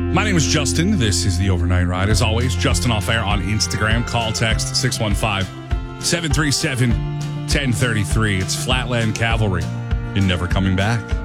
My name is Justin. This is the Overnight Ride. As always, Justin Off Air on Instagram. Call, text 615-737-1033. It's Flatland Cavalry in Never Coming Back.